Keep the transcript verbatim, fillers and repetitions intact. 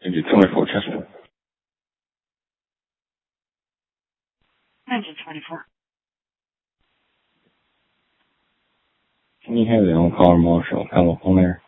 Engine twenty-four, Chester. Engine twenty-four. Can you have the on-call marshal telephone there?